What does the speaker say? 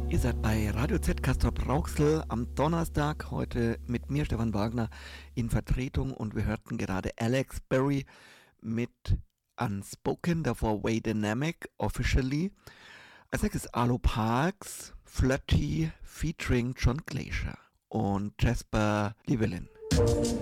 Ihr seid bei Radio Z Castrop-Rauxel am Donnerstag, heute mit mir, Stefan Wagner, in Vertretung, und wir hörten gerade Alex Berry mit Unspoken, davor Way Dynamic, Officially. Als nächstes Arlo Parks, Flirty, featuring John Glacier und Jasper Llewellyn.